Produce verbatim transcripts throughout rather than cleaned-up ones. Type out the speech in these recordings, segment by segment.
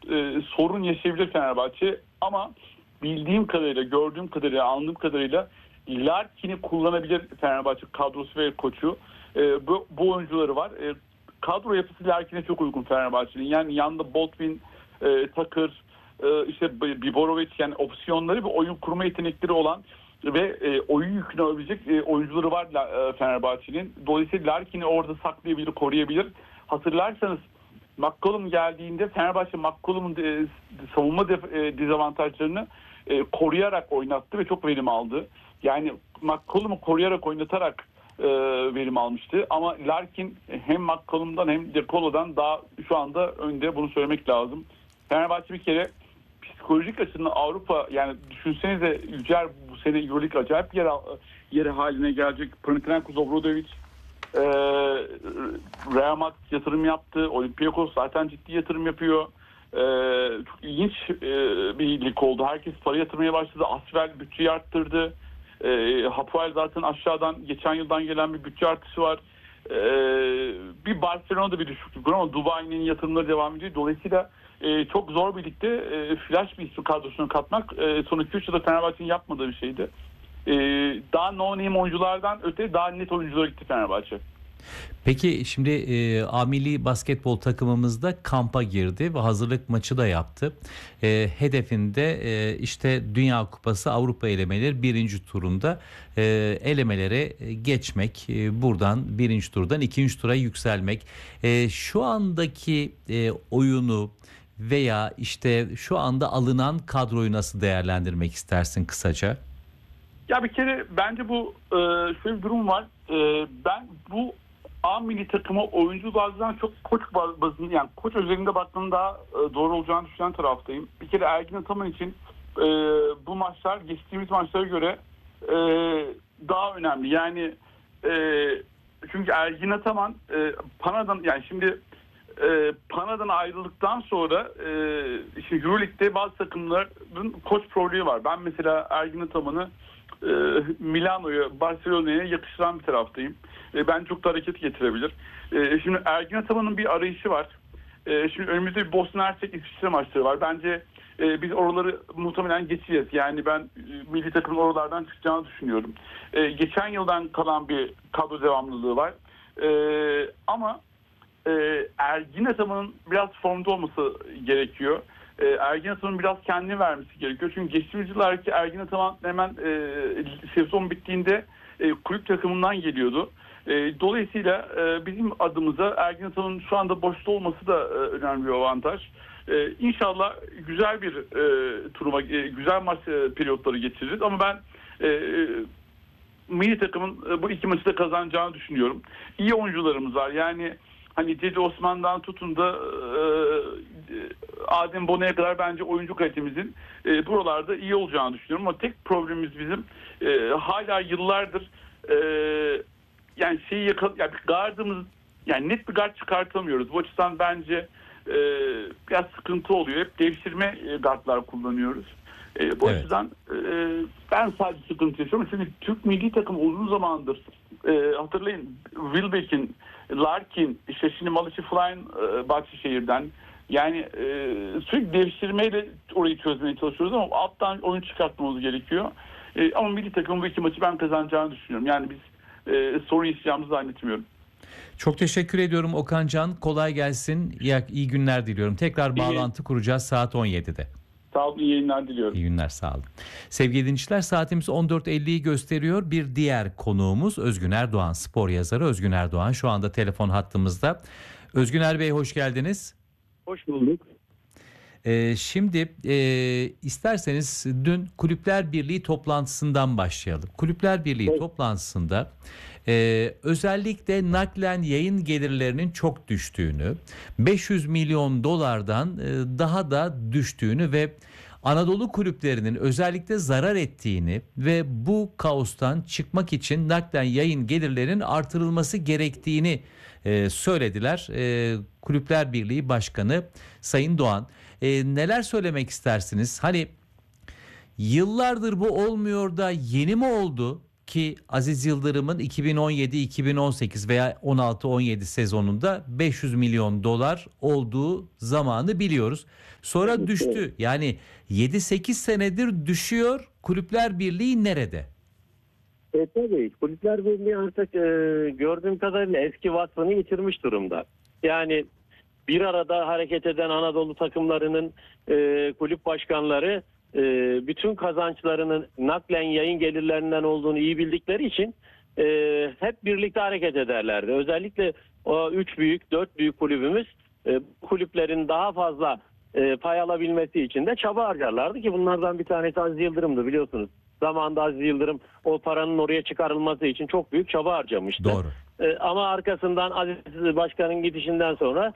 e, sorun yaşayabilir Fenerbahçe. Ama bildiğim kadarıyla, gördüğüm kadarıyla, anladığım kadarıyla Larkin'i kullanabilir Fenerbahçe kadrosu ve koçu. E, bu, bu oyuncuları var. E, kadro yapısı Larkin'e çok uygun Fenerbahçe'nin. Yani yanında Botwin, e, Takır, e, işte Biborovic, yani opsiyonları ve oyun kurma yetenekleri olan ve e, oyun yükünü alabilecek e, oyuncuları var e, Fenerbahçe'nin. Dolayısıyla Larkin'i orada saklayabilir, koruyabilir. Hatırlarsanız McCollum geldiğinde Fenerbahçe McCollum'un e, savunma def- e, dezavantajlarını e, koruyarak oynattı ve çok verim aldı. Yani McCollum'u koruyarak oynatarak e, verim almıştı. Ama Larkin hem McCollum'dan hem De Colo'dan daha şu anda önde, bunu söylemek lazım. Fenerbahçe bir kere psikolojik açıdan Avrupa, yani düşünsenize Yücel bu sene Euroleague acayip yer, yeri haline gelecek. Panathinaikos, Obradovic, e, Real Madrid yatırım yaptı. Olympiakos zaten ciddi yatırım yapıyor. E, çok ilginç e, bir lig oldu. Herkes para yatırmaya başladı. Asvel bütçeyi arttırdı. E, Hapoel zaten aşağıdan geçen yıldan gelen bir bütçe artışı var. E, bir Barcelona'da bir düşüklük var ama Dubai'nin yatırımları devam ediyor. Dolayısıyla e, çok zor birlikte e, flash bir isim kadrosuna katmak e, son iki üç yılda Fenerbahçe'nin yapmadığı bir şeydi. E, daha no name oyunculardan öte daha net oyunculara gitti Fenerbahçe. Peki şimdi e, A Milli basketbol takımımızda kampa girdi ve hazırlık maçı da yaptı. E, hedefinde e, işte Dünya Kupası Avrupa elemeleri birinci turunda e, elemelere geçmek. E, buradan birinci turdan ikinci tura yükselmek. E, şu andaki e, oyunu veya işte şu anda alınan kadroyu nasıl değerlendirmek istersin kısaca? Ya bir kere bence bu e, şöyle bir durum var. E, ben bu A milli takıma oyuncu bazından çok koç bazında, yani koç özelinde baktığında daha e, doğru olacağını düşünen taraftayım. Bir kere Ergin Ataman için e, bu maçlar geçtiğimiz maçlara göre e, daha önemli. Yani e, çünkü Ergin Ataman e, Pana'dan, yani şimdi e, Pana'dan ayrıldıktan sonra e, şimdi Euroleague'de bazı takımların koç problemi var. Ben mesela Ergin Ataman'ı Milano'ya, Barcelona'ya yakıştıran bir taraftayım. Ben çok da hareket getirebilir. Şimdi Ergin Ataman'ın bir arayışı var. Şimdi önümüzde bir Bosna Hersek İsviçre maçları var. Bence biz oraları muhtemelen geçeceğiz. Yani ben milli takımın oralardan çıkacağını düşünüyorum. Geçen yıldan kalan bir kadro devamlılığı var. Ama Ergin Ataman'ın biraz formda olması gerekiyor. Ergin Ataman'ın biraz kendini vermesi gerekiyor. Çünkü geçtiğimiz yıllardaki Ergin Ataman hemen e, sezon bittiğinde e, kulüp takımından geliyordu. E, dolayısıyla e, bizim adımıza Ergin Ataman'ın şu anda boşta olması da e, önemli bir avantaj. E, İnşallah güzel bir e, turuma, e, güzel maç e, periyotları geçiririz. Ama ben e, milli takımın e, bu iki maçı da kazanacağını düşünüyorum. İyi oyuncularımız var. Yani hani Cedi Osman'dan tutun da e, Adem Bone'ye kadar bence oyuncu kalitemizin e, buralarda iyi olacağını düşünüyorum. Ama tek problemimiz bizim e, hala yıllardır e, yani şeyi yakal, yani gardımız, yani net bir gard çıkartamıyoruz. Bu açıdan bence e, biraz sıkıntı oluyor. Hep devşirme e, gardlar kullanıyoruz. E, bu evet. açıdan e, ben sadece sıkıntı yaşıyorum. Çünkü Türk milli takım uzun zamandır e, hatırlayın Wilbeck'in, Larkin, işte şimdi Malici Flying e, Bahçeşehir'den, yani e, sürekli devşirmeyle orayı çözmeye çalışıyoruz ama alttan oyun çıkartmamız gerekiyor. E, ama milli takımın bu iki maçı ben kazanacağını düşünüyorum. Yani biz e, sorun yaşayacağımızı zannetmiyorum. Çok teşekkür ediyorum Okan Can. Kolay gelsin. İyi, iyi günler diliyorum. Tekrar bağlantı iyi. kuracağız saat on yedide. Sağ olun, iyi yayınlar diliyorum. İyi günler, sağ olun. Sevgili dinleyiciler, saatimiz on dört elliyi gösteriyor. Bir diğer konuğumuz Özgün Erdoğan, spor yazarı Özgün Erdoğan. Şu anda telefon hattımızda. Özgün Er Bey, hoş geldiniz. Hoş bulduk. Ee, şimdi e, isterseniz dün Kulüpler Birliği toplantısından başlayalım. Kulüpler Birliği evet. toplantısında e, özellikle naklen yayın gelirlerinin çok düştüğünü, beş yüz milyon dolardan e, daha da düştüğünü ve Anadolu kulüplerinin özellikle zarar ettiğini ve bu kaostan çıkmak için naklen yayın gelirlerinin artırılması gerektiğini e, söylediler. E, Kulüpler Birliği Başkanı Sayın Doğan. E, neler söylemek istersiniz? Hani yıllardır bu olmuyor da yeni mi oldu? ki Aziz Yıldırım'ın iki bin on yedi iki bin on sekiz veya on altı on yedi sezonunda beş yüz milyon dolar olduğu zamanı biliyoruz. Sonra düştü. Yani yedi sekiz senedir düşüyor. Kulüpler Birliği nerede? E tabii Kulüpler Birliği artık e, gördüğüm kadarıyla eski vasfını yitirmiş durumda. Yani bir arada hareket eden Anadolu takımlarının e, kulüp başkanları e, bütün kazançlarının naklen yayın gelirlerinden olduğunu iyi bildikleri için e, hep birlikte hareket ederlerdi. Özellikle o üç büyük, dört büyük kulübümüz e, kulüplerin daha fazla e, pay alabilmesi için de çaba harcarlardı ki bunlardan bir tanesi Aziz Yıldırım'dı biliyorsunuz. Zamanında Aziz Yıldırım o paranın oraya çıkarılması için çok büyük çaba harcamıştı. Doğru. E, ama arkasından Aziz Başkan'ın gidişinden sonra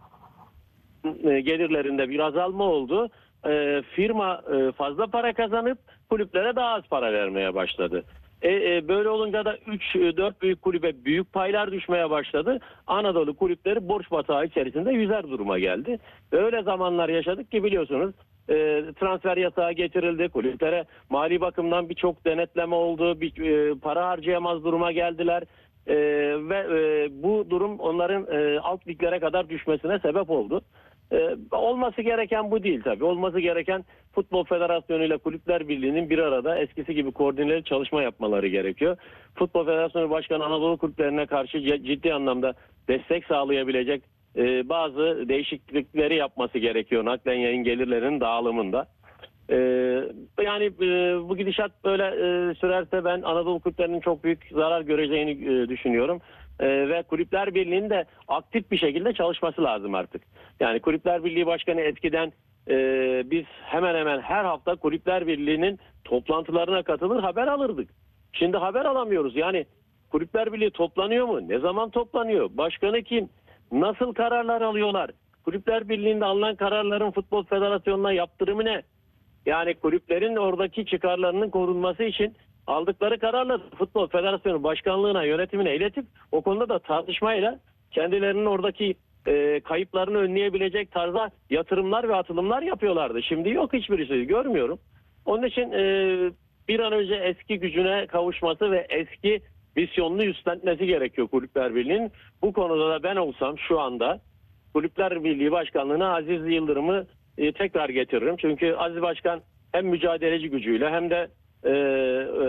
e, gelirlerinde bir azalma oldu. E, firma e, fazla para kazanıp kulüplere daha az para vermeye başladı. E, e, böyle olunca da üç dört büyük kulübe büyük paylar düşmeye başladı. Anadolu kulüpleri borç batağı içerisinde yüzer duruma geldi. Öyle zamanlar yaşadık ki biliyorsunuz e, transfer yasağı getirildi. Kulüplere mali bakımdan birçok denetleme oldu. Bir, e, para harcayamaz duruma geldiler. E, ve e, bu durum onların e, alt liglere kadar düşmesine sebep oldu. Ee, olması gereken bu değil tabii. Olması gereken Futbol Federasyonu ile Kulüpler Birliği'nin bir arada eskisi gibi koordineli çalışma yapmaları gerekiyor. Futbol Federasyonu Başkanı Anadolu kulüplerine karşı ciddi anlamda destek sağlayabilecek e, bazı değişiklikleri yapması gerekiyor naklen yayın gelirlerinin dağılımında. Ee, yani e, bu gidişat böyle e, sürerse ben Anadolu kulüplerinin çok büyük zarar göreceğini e, düşünüyorum. Ee, ve Kulüpler Birliği'nin de aktif bir şekilde çalışması lazım artık. Yani Kulüpler Birliği Başkanı eskiden e, biz hemen hemen her hafta Kulüpler Birliği'nin toplantılarına katılır haber alırdık. Şimdi haber alamıyoruz. Yani Kulüpler Birliği toplanıyor mu? Ne zaman toplanıyor? Başkanı kim? Nasıl kararlar alıyorlar? Kulüpler Birliği'nde alınan kararların Futbol Federasyonu'na yaptırımı ne? Yani kulüplerin oradaki çıkarlarının korunması için aldıkları kararları Futbol Federasyonu Başkanlığı'na, yönetimine iletip o konuda da tartışmayla kendilerinin oradaki e, kayıplarını önleyebilecek tarzda yatırımlar ve atılımlar yapıyorlardı. Şimdi yok, hiçbirisi görmüyorum. Onun için e, bir an önce eski gücüne kavuşması ve eski misyonunu üstlenmesi gerekiyor Kulüpler Birliği'nin. Bu konuda da ben olsam şu anda Kulüpler Birliği Başkanlığı'na Aziz Yıldırım'ı e, tekrar getiririm. Çünkü Aziz Başkan hem mücadeleci gücüyle hem de e, e,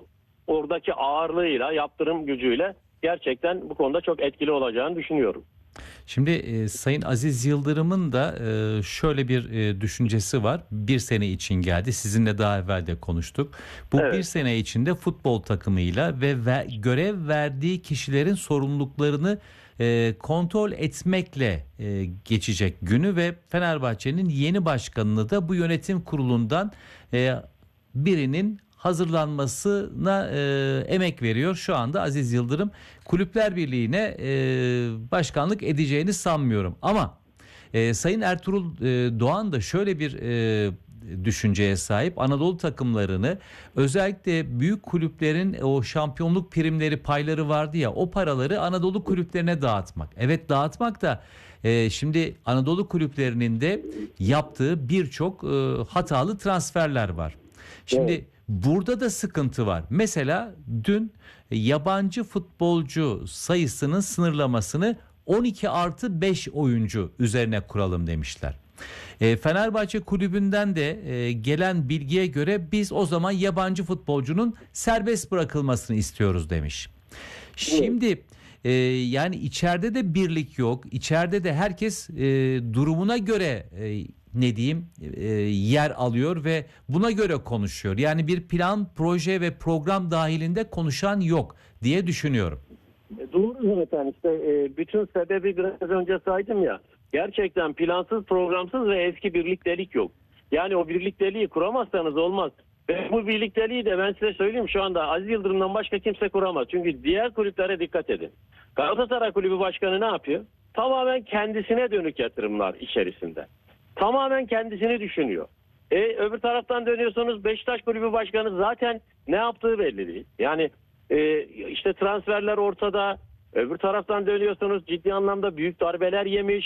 oradaki ağırlığıyla, yaptırım gücüyle gerçekten bu konuda çok etkili olacağını düşünüyorum. Şimdi e, Sayın Aziz Yıldırım'ın da e, şöyle bir e, düşüncesi var. Bir sene için geldi. Sizinle daha evvel de konuştuk. Bu Evet. bir sene içinde futbol takımıyla ve ver, görev verdiği kişilerin sorumluluklarını e, kontrol etmekle e, geçecek günü ve Fenerbahçe'nin yeni başkanını da bu yönetim kurulundan e, birinin hazırlanmasına e, emek veriyor. Şu anda Aziz Yıldırım Kulüpler Birliği'ne e, başkanlık edeceğini sanmıyorum. Ama e, Sayın Ertuğrul e, Doğan da şöyle bir e, düşünceye sahip. Anadolu takımlarını, özellikle büyük kulüplerin o şampiyonluk primleri, payları vardı ya, o paraları Anadolu kulüplerine dağıtmak. Evet, dağıtmak da e, şimdi Anadolu kulüplerinin de yaptığı birçok e, hatalı transferler var. Şimdi evet. Burada da sıkıntı var. Mesela dün yabancı futbolcu sayısının sınırlamasını on iki artı beş oyuncu üzerine kuralım demişler. E, Fenerbahçe kulübünden de e, gelen bilgiye göre biz o zaman yabancı futbolcunun serbest bırakılmasını istiyoruz demiş. Şimdi e, yani içeride de birlik yok. İçeride de herkes e, durumuna göre e, ne diyeyim e, yer alıyor ve buna göre konuşuyor. Yani bir plan, proje ve program dahilinde konuşan yok diye düşünüyorum. Doğru zaten, işte e, bütün sebebi biraz önce saydım ya. Gerçekten plansız, programsız ve eski birliktelik yok. Yani o birlikteliği kuramazsanız olmaz. Ve bu birlikteliği de ben size söyleyeyim, şu anda Aziz Yıldırım'dan başka kimse kuramaz. Çünkü diğer kulüplere dikkat edin. Galatasaray Kulübü Başkanı ne yapıyor? Tamamen kendisine dönük yatırımlar içerisinde. Tamamen kendisini düşünüyor. E, öbür taraftan dönüyorsunuz, Beşiktaş Kulübü Başkanı zaten ne yaptığı belli değil. Yani e, işte transferler ortada. Öbür taraftan dönüyorsunuz, ciddi anlamda büyük darbeler yemiş.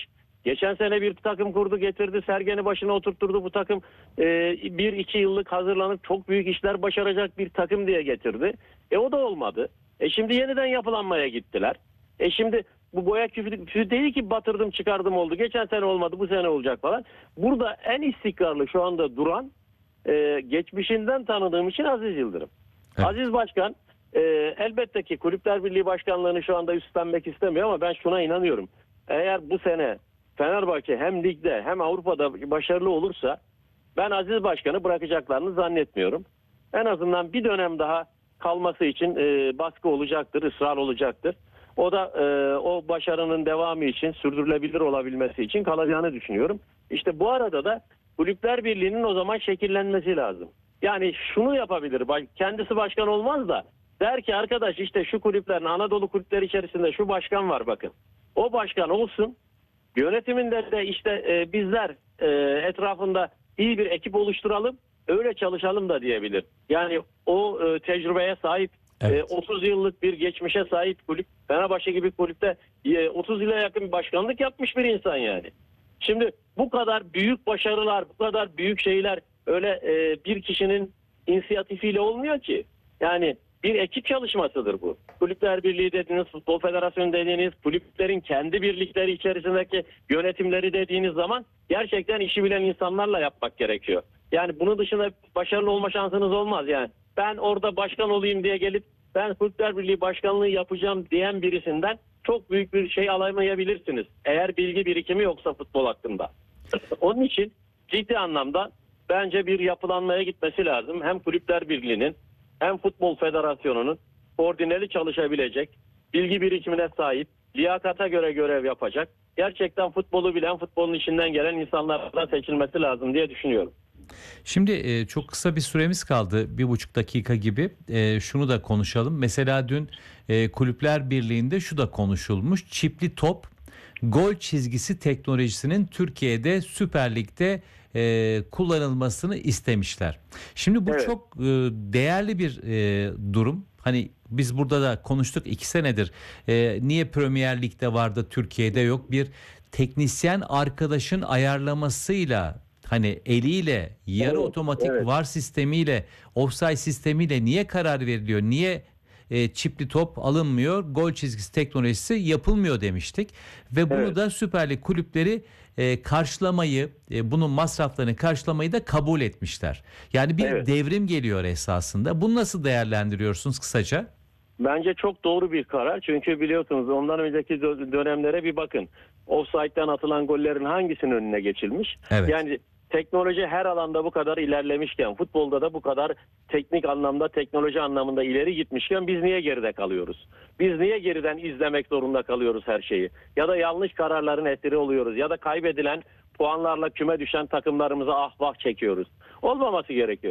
Geçen sene bir takım kurdu, getirdi, Sergen'i başına oturtturdu. Bu takım e, bir iki yıllık hazırlanıp çok büyük işler başaracak bir takım diye getirdi. E o da olmadı. E şimdi yeniden yapılanmaya gittiler. E şimdi bu boya küfü, küfü değil ki batırdım çıkardım oldu. Geçen sene olmadı, bu sene olacak falan. Burada en istikrarlı şu anda duran, e, geçmişinden tanıdığım için Aziz Yıldırım. Evet. Aziz Başkan e, elbette ki Kulüpler Birliği Başkanlığı'nı şu anda üstlenmek istemiyor ama ben şuna inanıyorum. Eğer bu sene Fenerbahçe hem ligde hem Avrupa'da başarılı olursa ben Aziz Başkan'ı bırakacaklarını zannetmiyorum. En azından bir dönem daha kalması için e, baskı olacaktır, ısrar olacaktır. O da e, o başarının devamı için, sürdürülebilir olabilmesi için kalacağını düşünüyorum. İşte bu arada da Kulüpler Birliği'nin o zaman şekillenmesi lazım. Yani şunu yapabilir, kendisi başkan olmaz da der ki arkadaş işte şu kulüplerin, Anadolu kulüpleri içerisinde şu başkan var bakın. O başkan olsun. Yönetiminde de işte e, bizler e, etrafında iyi bir ekip oluşturalım, öyle çalışalım da diyebilir. Yani o e, tecrübeye sahip, Evet. e, otuz yıllık bir geçmişe sahip kulüp, Fenerbahçe gibi kulüpte e, otuz yıla yakın bir başkanlık yapmış bir insan yani. Şimdi bu kadar büyük başarılar, bu kadar büyük şeyler öyle e, bir kişinin inisiyatifiyle olmuyor ki. Yani bir ekip çalışmasıdır bu. Kulüpler Birliği dediğiniz, Futbol Federasyonu dediğiniz, kulüplerin kendi birlikleri içerisindeki yönetimleri dediğiniz zaman gerçekten işi bilen insanlarla yapmak gerekiyor. Yani bunun dışında başarılı olma şansınız olmaz yani. Ben orada başkan olayım diye gelip ben Kulüpler Birliği başkanlığı yapacağım diyen birisinden çok büyük bir şey alamayabilirsiniz. Eğer bilgi birikimi yoksa futbol hakkında. Onun için ciddi anlamda bence bir yapılanmaya gitmesi lazım. Hem Kulüpler Birliği'nin hem Futbol Federasyonu'nun koordineli çalışabilecek, bilgi birikimine sahip, liyakata göre görev yapacak, gerçekten futbolu bilen, futbolun içinden gelen insanlardan seçilmesi lazım diye düşünüyorum. Şimdi e, çok kısa bir süremiz kaldı, bir buçuk dakika gibi. E, şunu da konuşalım. Mesela dün e, Kulüpler Birliği'nde şu da konuşulmuş. Çipli top gol çizgisi teknolojisinin Türkiye'de Süper Lig'de e, kullanılmasını istemişler. Şimdi bu Evet. çok e, değerli bir e, durum. Hani biz burada da konuştuk iki senedir. E, niye Premier Lig'de var da Türkiye'de yok? Bir teknisyen arkadaşın ayarlamasıyla, hani eliyle, yarı Evet, otomatik evet. V A R sistemiyle, offside sistemiyle niye karar veriliyor? Niye e, çipli top alınmıyor? Gol çizgisi teknolojisi yapılmıyor demiştik. Ve bunu Evet. da Süper Lig kulüpleri e, karşılamayı, e, bunun masraflarını karşılamayı da kabul etmişler. Yani bir Evet. devrim geliyor esasında. Bunu nasıl değerlendiriyorsunuz kısaca? Bence çok doğru bir karar. Çünkü biliyorsunuz ondan önceki dö- dönemlere bir bakın. Offside'den atılan gollerin hangisinin önüne geçilmiş? Evet. Yani teknoloji her alanda bu kadar ilerlemişken, futbolda da bu kadar teknik anlamda, teknoloji anlamında ileri gitmişken biz niye geride kalıyoruz? Biz niye geriden izlemek zorunda kalıyoruz her şeyi? Ya da yanlış kararların esiri oluyoruz? Ya da kaybedilen puanlarla küme düşen takımlarımıza ah vah çekiyoruz? Olmaması gerekiyor.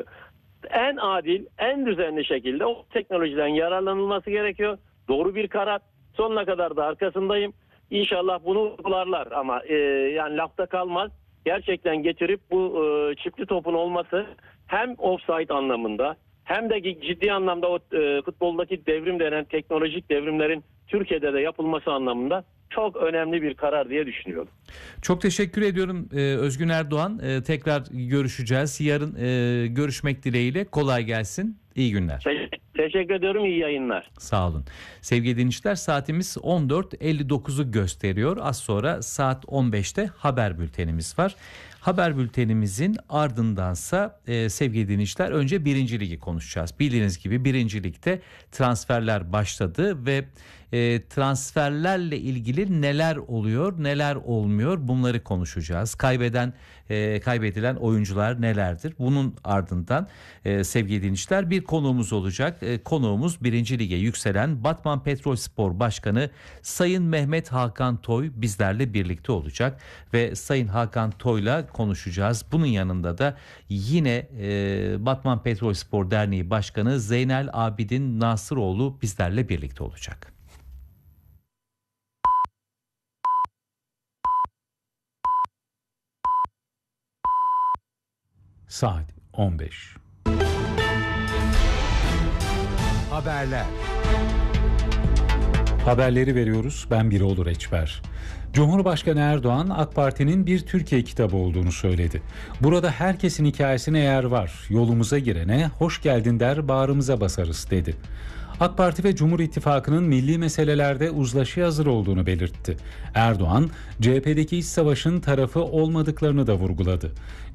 En adil, en düzenli şekilde o teknolojiden yararlanılması gerekiyor. Doğru bir karar. Sonuna kadar da arkasındayım. İnşallah bunu uygularlar ama e, yani lafta kalmaz. Gerçekten getirip bu e, çipli topun olması hem offside anlamında hem de ciddi anlamda o e, futboldaki devrim denen teknolojik devrimlerin Türkiye'de de yapılması anlamında çok önemli bir karar diye düşünüyorum. Çok teşekkür ediyorum ee, Özgün Erdoğan. Ee, tekrar görüşeceğiz. Yarın e, görüşmek dileğiyle. Kolay gelsin. İyi günler. Te- teşekkür ediyorum. İyi yayınlar. Sağ olun. Sevgili dinleyiciler, saatimiz on dört elli dokuzu gösteriyor. Az sonra saat on beşte haber bültenimiz var. Haber bültenimizin ardındansa e, sevgili dinleyiciler önce birinci ligi konuşacağız. Bildiğiniz gibi birinci ligde transferler başladı ve e, transferlerle ilgili neler oluyor, neler olmuyor, bunları konuşacağız. Kaybeden, e, kaybedilen oyuncular nelerdir? Bunun ardından e, sevgili dinleyiciler bir konuğumuz olacak. E, konuğumuz birinci lige yükselen Batman Petrolspor Başkanı Sayın Mehmet Hakan Toy bizlerle birlikte olacak ve Sayın Hakan Toy'la konuşacağız. Bunun yanında da yine e, Batman Petrolspor Derneği Başkanı Zeynel Abidin Nasıroğlu bizlerle birlikte olacak. Saat on beş. Haberler. Haberleri veriyoruz. Ben Birol Reçber. Cumhurbaşkanı Erdoğan, AK Parti'nin bir Türkiye kitabı olduğunu söyledi. Burada herkesin hikayesine yer var. Yolumuza girene hoş geldin der, bağrımıza basarız dedi. AK Parti ve Cumhur İttifakı'nın milli meselelerde uzlaşıya hazır olduğunu belirtti. Erdoğan, C H P'deki iç savaşın tarafı olmadıklarını da vurguladı.